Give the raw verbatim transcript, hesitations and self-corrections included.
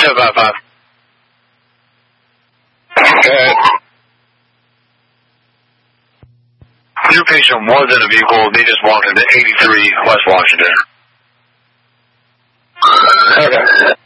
seven five five. Okay. Your patient was in a vehicle. They just walked into eighty-three West Washington. Okay.